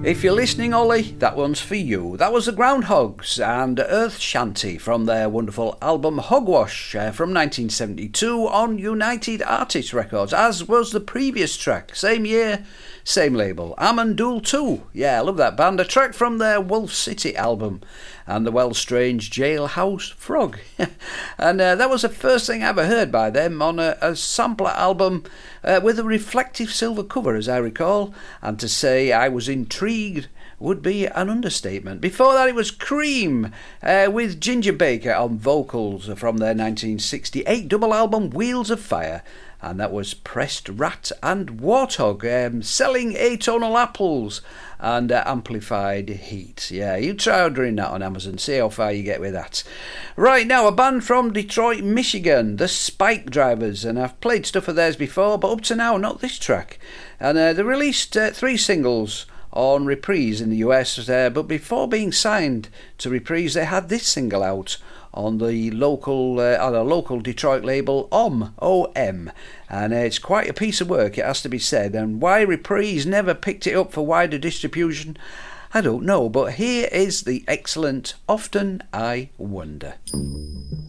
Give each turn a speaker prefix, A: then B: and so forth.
A: If you're listening, Ollie, that one's for you. That was the Groundhogs and Earth Shanty from their wonderful album Hogwash from 1972 on United Artists Records, as was the previous track. Same year, same label. Amandoul 2. Yeah, I love that band. A track from their Wolf City album and the Well Strange Jailhouse Frog. And that was the first thing I ever heard by them on a sampler album with a reflective silver cover, as I recall. And to say I was intrigued would be an understatement. Before that, it was Cream with Ginger Baker on vocals from their 1968 double album Wheels of Fire. And that was Pressed Rat and Warthog, selling atonal apples and amplified heat. Yeah, you try ordering that on Amazon, see how far you get with that. Right, now a band from Detroit, Michigan, the Spike Drivers, and I've played stuff of theirs before, but up to now, not this track. And they released 3 singles on Reprise in the US, but before being signed to Reprise, they had this single out on the local Detroit label OM, and it's quite a piece of work, it has to be said. And why Reprise never picked it up for wider distribution, I don't know, but here is the excellent Often I Wonder.